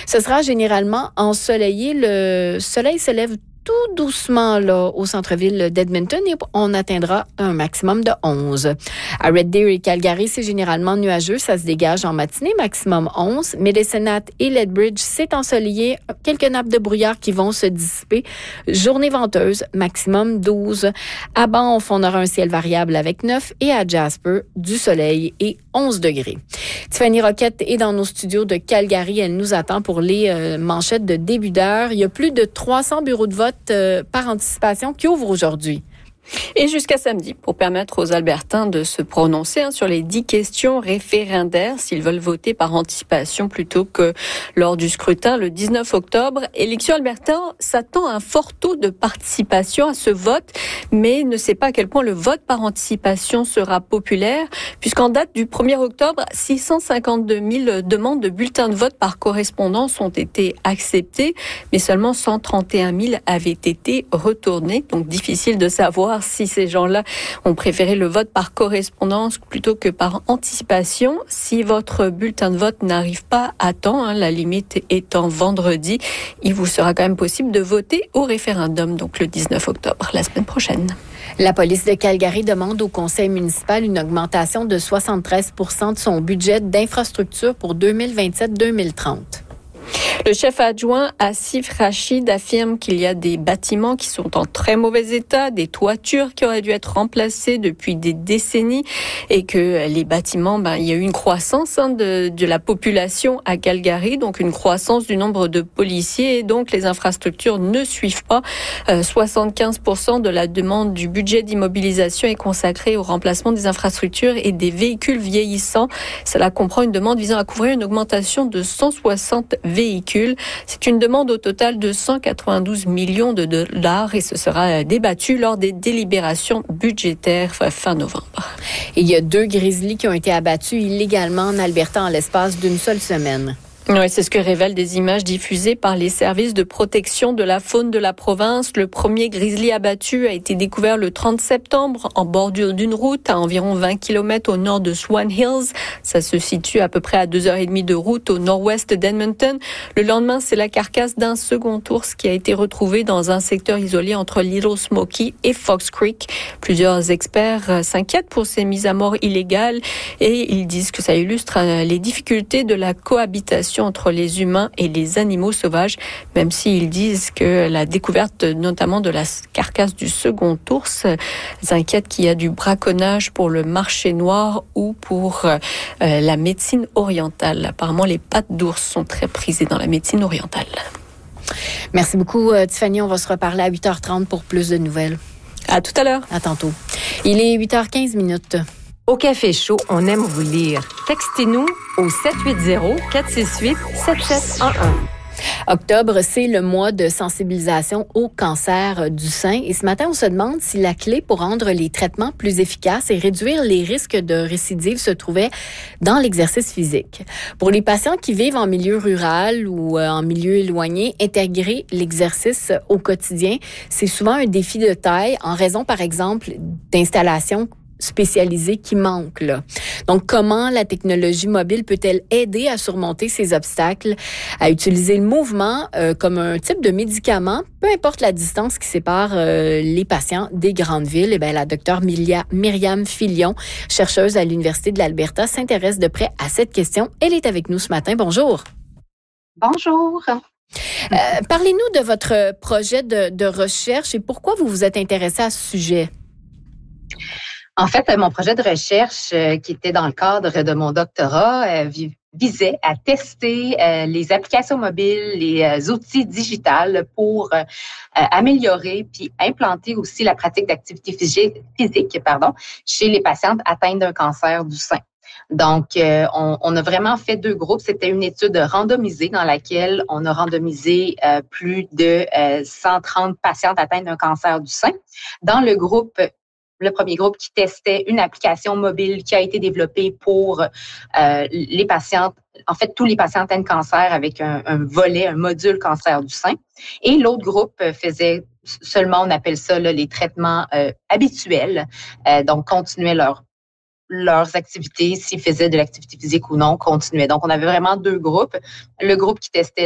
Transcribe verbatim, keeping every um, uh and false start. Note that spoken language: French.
Ce sera généralement ensoleillé. Le soleil se lève tout doucement là au centre-ville d'Edmonton et on atteindra un maximum de onze. À Red Deer et Calgary, c'est généralement nuageux. Ça se dégage en matinée, maximum onze. Medicine et Lethbridge, c'est ensoleillé. Quelques nappes de brouillard qui vont se dissiper. Journée venteuse, maximum douze. À Banff, on aura un ciel variable avec neuf et à Jasper, du soleil et onze degrés. Tiffany Roquette est dans nos studios de Calgary. Elle nous attend pour les euh, manchettes de début d'heure. Il y a plus de trois cents bureaux de vote euh, par anticipation qui ouvrent aujourd'hui. Et jusqu'à samedi, pour permettre aux Albertains de se prononcer hein, sur les dix questions référendaires s'ils veulent voter par anticipation plutôt que lors du scrutin le dix-neuf octobre. Élection Alberta s'attend à un fort taux de participation à ce vote, mais ne sait pas à quel point le vote par anticipation sera populaire, puisqu'en date du premier octobre, six cent cinquante-deux mille demandes de bulletins de vote par correspondance ont été acceptées, mais seulement cent trente et un mille avaient été retournées, donc difficile de savoir si ces gens-là ont préféré le vote par correspondance plutôt que par anticipation. Si votre bulletin de vote n'arrive pas à temps, hein, la limite étant vendredi, il vous sera quand même possible de voter au référendum, donc le dix-neuf octobre, la semaine prochaine. La police de Calgary demande au conseil municipal une augmentation de soixante-treize pour cent de son budget d'infrastructure pour deux mille vingt-sept deux mille trente. Le chef adjoint Asif Rachid affirme qu'il y a des bâtiments qui sont en très mauvais état, des toitures qui auraient dû être remplacées depuis des décennies et que les bâtiments, ben, il y a eu une croissance hein, de, de la population à Calgary, donc une croissance du nombre de policiers et donc les infrastructures ne suivent pas. Euh, soixante-quinze pour cent de la demande du budget d'immobilisation est consacrée au remplacement des infrastructures et des véhicules vieillissants. Cela comprend une demande visant à couvrir une augmentation de cent soixante véhicules. C'est une demande au total de cent quatre-vingt-douze millions de dollars et ce sera débattu lors des délibérations budgétaires fin novembre. Et il y a deux grizzlies qui ont été abattus illégalement en Alberta en l'espace d'une seule semaine. Oui, c'est ce que révèlent des images diffusées par les services de protection de la faune de la province. Le premier grizzly abattu a été découvert le trente septembre en bordure d'une route à environ vingt kilomètres au nord de Swan Hills. Ça se situe à peu près à deux heures trente de route au nord-ouest d'Edmonton. Le lendemain, c'est la carcasse d'un second ours qui a été retrouvée dans un secteur isolé entre Little Smoky et Fox Creek. Plusieurs experts s'inquiètent pour ces mises à mort illégales et ils disent que ça illustre les difficultés de la cohabitation entre les humains et les animaux sauvages, même s'ils disent que la découverte notamment de la carcasse du second ours inquiète qu'il y a du braconnage pour le marché noir ou pour euh, la médecine orientale. Apparemment, les pattes d'ours sont très prisées dans la médecine orientale. Merci beaucoup, Tiffany. On va se reparler à huit heures trente pour plus de nouvelles. À tout à l'heure. À tantôt. Il est huit heures quinze minutes. Au Café Chaud, on aime vous lire. Textez-nous au sept huit zéro, quatre six huit, sept sept un un. Octobre, c'est le mois de sensibilisation au cancer du sein. Et ce matin, on se demande si la clé pour rendre les traitements plus efficaces et réduire les risques de récidive se trouvait dans l'exercice physique. Pour les patients qui vivent en milieu rural ou en milieu éloigné, intégrer l'exercice au quotidien, c'est souvent un défi de taille en raison, par exemple, d'installations spécialisés qui manquent là. Donc, comment la technologie mobile peut-elle aider à surmonter ces obstacles, à utiliser le mouvement euh, comme un type de médicament, peu importe la distance qui sépare euh, les patients des grandes villes? Eh bien, la docteure Myriam Filion, chercheuse à l'Université de l'Alberta, s'intéresse de près à cette question. Elle est avec nous ce matin. Bonjour. Bonjour. Euh, parlez-nous de votre projet de, de recherche et pourquoi vous vous êtes intéressée à ce sujet. En fait, mon projet de recherche, euh, qui était dans le cadre de mon doctorat, euh, visait à tester euh, les applications mobiles, les euh, outils digitales pour euh, améliorer puis implanter aussi la pratique d'activité physique, physique pardon, chez les patientes atteintes d'un cancer du sein. Donc, euh, on, on a vraiment fait deux groupes. C'était une étude randomisée dans laquelle on a randomisé euh, plus de euh, cent trente patientes atteintes d'un cancer du sein. Dans le groupe Le premier groupe qui testait une application mobile qui a été développée pour euh, les patientes, en fait, tous les patients atteints de cancer avec un, un volet, un module cancer du sein. Et l'autre groupe faisait seulement, on appelle ça là, les traitements euh, habituels, euh, donc continuaient leur leurs activités, s'ils faisaient de l'activité physique ou non, continuaient. Donc, on avait vraiment deux groupes. Le groupe qui testait